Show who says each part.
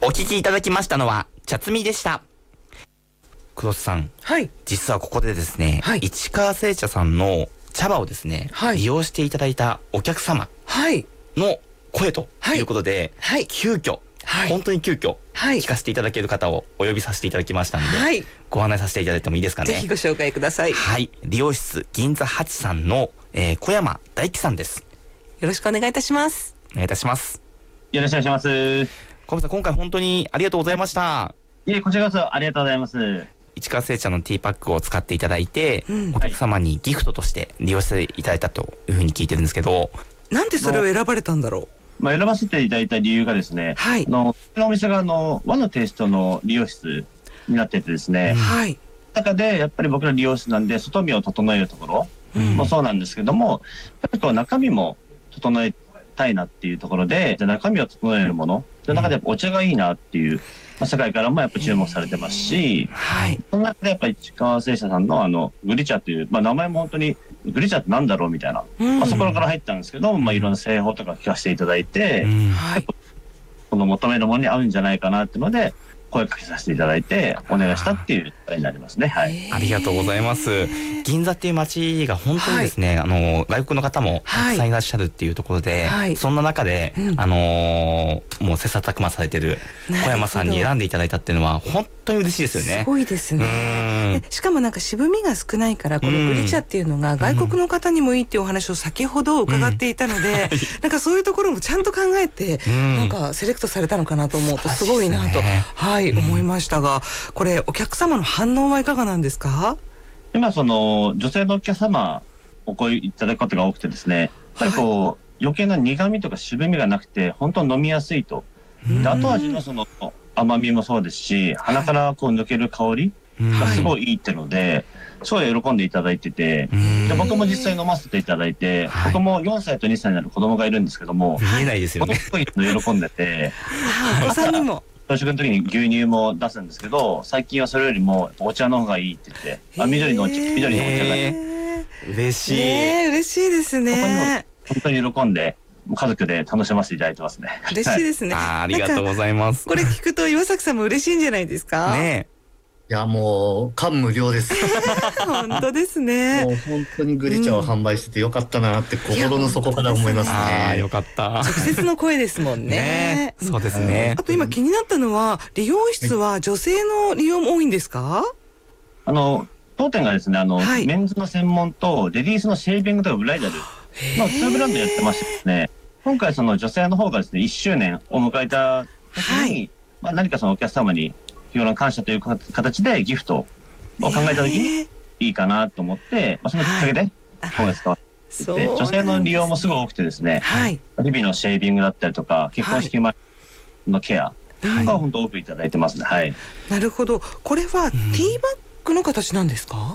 Speaker 1: お聞きいただきましたのは茶摘みでした。黒瀬さん、
Speaker 2: はい、
Speaker 1: 実はここでですね、
Speaker 2: はい、
Speaker 1: 市川製茶さんの茶葉をですね、
Speaker 2: はい、
Speaker 1: 利用していただいたお客様の声ということで、
Speaker 2: はい、
Speaker 1: 急遽、
Speaker 2: はい、
Speaker 1: 本当に急遽、
Speaker 2: はい、
Speaker 1: 聞かせていただける方をお呼びさせていただきましたので、はい、ご案内させていただいてもいいですかね。
Speaker 2: ぜひご紹介ください。
Speaker 1: はい、理容室銀座8さんの、小山大樹さんです。
Speaker 2: よろしくお願いいたします。
Speaker 1: お願いいたします。
Speaker 3: よろしくお願いします。
Speaker 1: 小山さん、今回本当にありがとうございました。
Speaker 3: いえ、こちらこそありがとうございます。
Speaker 1: 市川製茶のティーパックを使っていただいて、お客様にギフトとして利用していただいたというふうに聞いてるんですけど、
Speaker 2: なんでそれを選ばれたんだろう。
Speaker 3: 選ばせていただいた理由がですね、
Speaker 2: はい、
Speaker 3: このお店が和のテイストの理容室になっててですね、
Speaker 2: はい、
Speaker 3: 中でやっぱり僕ら理容室なんで外見を整えるところもそうなんですけども、やっぱりこう中身も整えたいなっていうところで、中身を整えるものの中でやっぱお茶がいいなっていう、世界からもやっぱ注目されてますし、
Speaker 2: はい、
Speaker 3: その中でやっぱり市川製茶さんのグリ茶という、名前も本当にグリ茶ってなんだろうみたいな、そこから入ったんですけど、いろんな製法とか聞かせていただいて、この求めるものに合うんじゃないかなっていうので声かけさせていただいてお願いしたっていうことになりますね。はい、
Speaker 1: ありがとうございます。銀座っていう街が本当にですね、外国の方もたくさんいらっしゃるっていうところで、そんな中で、もう切磋琢磨されてる小山さんに選んでいただいたっていうのは本当に嬉しいですよね。
Speaker 2: すごいですね。しかもなんか渋みが少ないから、このグリ茶っていうのが外国の方にもいいっていうお話を先ほど伺っていたので、なんかそういうところもちゃんと考えて、なんかセレクトされたのかなと思うとすごいなと、思いましたが、これお客様の反応はいかがなんですか？
Speaker 3: 今女性のお客様お声いただくことが多くてですね、やっぱり余計な苦味とか渋みがなくて本当に飲みやすいと。で、後味の甘みもそうですし、鼻から抜ける香りがすごいいいってので、すごい喜んでいただいてて、で僕も実際飲ませていただいて、僕も4歳と2歳になる子供がいるんですけども、
Speaker 1: 見えないですよね。
Speaker 3: すごい喜んでて、
Speaker 2: お子さんにも
Speaker 3: 朝食の時に牛乳も出すんですけど、最近はそれよりもお茶の方がいいって言って、緑のお茶がいい。
Speaker 1: 嬉しい。
Speaker 2: 嬉しいですね。
Speaker 3: 本当に喜んで家族で楽しませていただいてますね。
Speaker 2: 嬉しいですね。
Speaker 1: ありがとうございます。
Speaker 2: これ聞くと岩崎さんも嬉しいんじゃないですか
Speaker 1: ね。
Speaker 4: いや、もう感無量です。
Speaker 2: 本当ですね。
Speaker 4: もう本当にグリ茶を販売しててよかったなって心の底から思いますね。
Speaker 1: よかった。
Speaker 2: 直接の声ですもんね。
Speaker 1: そうですね。
Speaker 2: あと今気になったのは、理容室は女性の利用も多いんですか？
Speaker 3: 当店がですね、メンズの専門とレディースのシェービングとかブライダルの2ブランドやってましてですね、今回女性の方がですね1周年を迎えた時に、何かお客様に日頃の感謝という形でギフトを考えた時にいいかなと思って、そのきっかけで今回使わせていて、女性の利用もすごい多くてですね、日々のシェービングだったりとか結婚式前のケアが本当多くいただいてますね。はい。
Speaker 2: なるほど。これはティーバッグの形なんですか？